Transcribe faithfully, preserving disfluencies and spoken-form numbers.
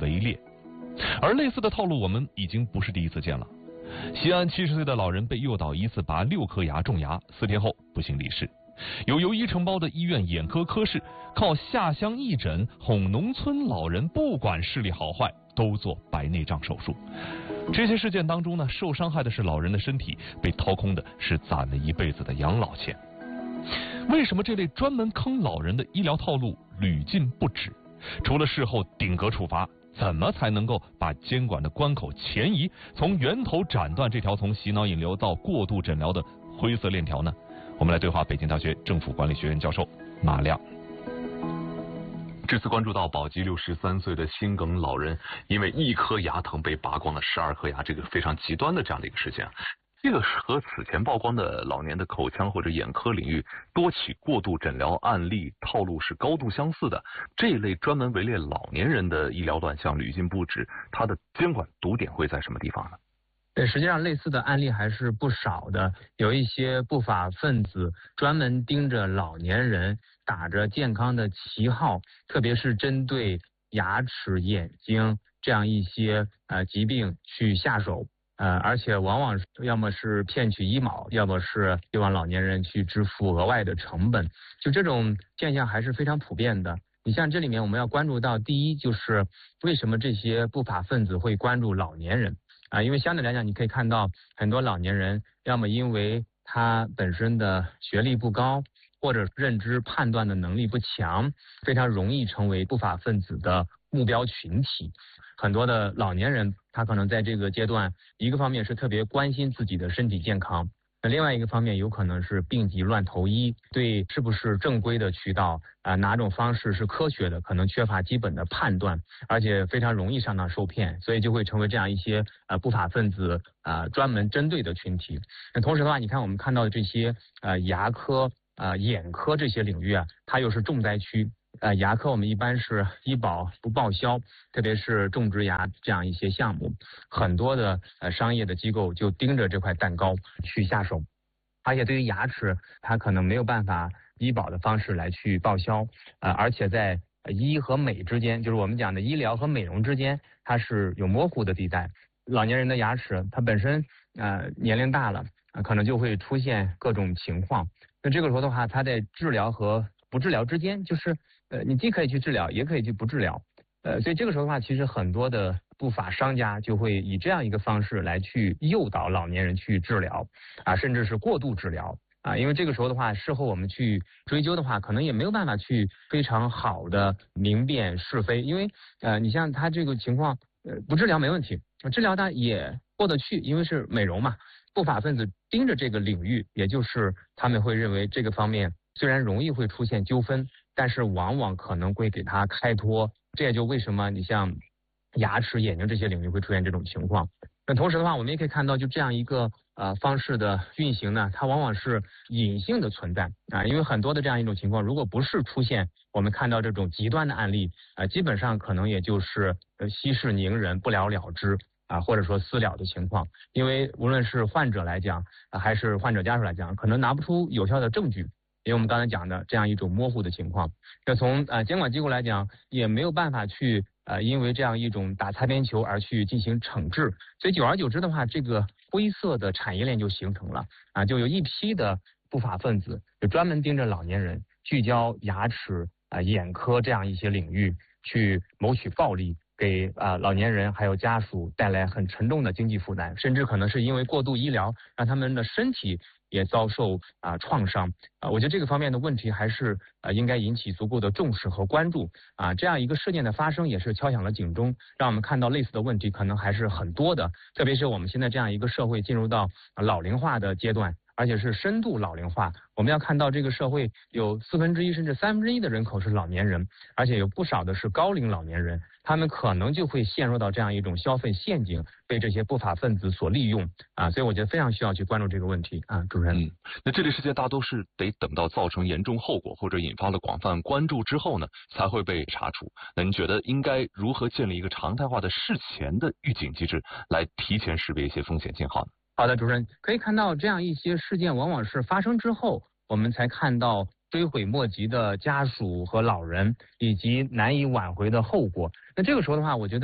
围猎。而类似的套路我们已经不是第一次见了。西安七十岁的老人被诱导一次拔六颗牙种牙，四天后不幸离世。有由医承包的医院眼科科室靠下乡义诊哄农村老人不管视力好坏都做白内障手术。这些事件当中呢，受伤害的是老人的身体，被掏空的是攒了一辈子的养老钱。为什么这类专门坑老人的医疗套路屡禁不止？除了事后顶格处罚，怎么才能够把监管的关口前移，从源头斩断这条从洗脑引流到过度诊疗的灰色链条呢？我们来对话北京大学政府管理学院教授马亮。这次关注到宝鸡六十三岁的心梗老人因为一颗牙疼被拔光了十二颗牙，这个非常极端的这样的一个事件。这个和此前曝光的老年的口腔或者眼科领域多起过度诊疗案例套路是高度相似的。这一类专门围猎老年人的医疗乱象屡禁不止，它的监管堵点会在什么地方呢？ 对，实际上类似的案例还是不少的。有一些不法分子专门盯着老年人，打着健康的旗号，特别是针对牙齿、眼睛这样一些呃疾病去下手。呃，而且往往要么是骗取医保，要么是希望老年人去支付额外的成本。就这种现象还是非常普遍的。你像这里面我们要关注到，第一就是为什么这些不法分子会关注老年人啊？因为相对来讲，你可以看到很多老年人，要么因为他本身的学历不高，或者认知判断的能力不强，非常容易成为不法分子的目标群体。很多的老年人，他可能在这个阶段，一个方面是特别关心自己的身体健康，那另外一个方面有可能是病急乱投医，对是不是正规的渠道啊、呃，哪种方式是科学的，可能缺乏基本的判断，而且非常容易上当受骗，所以就会成为这样一些呃不法分子啊、呃、专门针对的群体。那同时的话，你看我们看到的这些呃牙科、呃眼科这些领域啊，它又是重灾区。呃，牙科我们一般是医保不报销，特别是种植牙这样一些项目，很多的呃商业的机构就盯着这块蛋糕去下手。而且对于牙齿，它可能没有办法医保的方式来去报销，呃，而且在医和美之间，就是我们讲的医疗和美容之间，它是有模糊的地带。老年人的牙齿，它本身呃年龄大了，呃，可能就会出现各种情况。那这个时候的话，它在治疗和不治疗之间，就是呃，你既可以去治疗，也可以去不治疗，呃，所以这个时候的话，其实很多的不法商家就会以这样一个方式来去诱导老年人去治疗，啊，甚至是过度治疗啊，因为这个时候的话，事后我们去追究的话，可能也没有办法去非常好的明辨是非，因为呃，你像他这个情况，呃，不治疗没问题，治疗它也过得去，因为是美容嘛。不法分子盯着这个领域，也就是他们会认为这个方面虽然容易会出现纠纷，但是往往可能会给他开脱，这也就为什么你像牙齿、眼睛这些领域会出现这种情况。那同时的话，我们也可以看到，就这样一个呃方式的运行呢，它往往是隐性的存在啊，因为很多的这样一种情况，如果不是出现我们看到这种极端的案例啊，基本上可能也就是呃息事宁人，不了了之。啊，或者说私了的情况，因为无论是患者来讲，啊、还是患者家属来讲，可能拿不出有效的证据，因为我们刚才讲的这样一种模糊的情况。那从呃监管机构来讲，也没有办法去呃因为这样一种打擦边球而去进行惩治，所以久而久之的话，这个灰色的产业链就形成了啊，就有一批的不法分子就专门盯着老年人，聚焦牙齿啊、呃、眼科这样一些领域去谋取暴利。给啊、呃、老年人还有家属带来很沉重的经济负担，甚至可能是因为过度医疗，让他们的身体也遭受啊、呃、创伤啊、呃。我觉得这个方面的问题还是呃应该引起足够的重视和关注啊、呃。这样一个事件的发生，也是敲响了警钟，让我们看到类似的问题可能还是很多的。特别是我们现在这样一个社会进入到老龄化的阶段，而且是深度老龄化，我们要看到这个社会有四分之一甚至三分之一的人口是老年人，而且有不少的是高龄老年人，他们可能就会陷入到这样一种消费陷阱，被这些不法分子所利用啊，所以我觉得非常需要去关注这个问题啊，主任。 嗯，那这类事件大都是得等到造成严重后果或者引发了广泛关注之后呢，才会被查处。那您觉得应该如何建立一个常态化的事前的预警机制，来提前识别一些风险信号呢？ 好的，主任，可以看到这样一些事件往往是发生之后，我们才看到追悔莫及的家属和老人，以及难以挽回的后果。那这个时候的话，我觉得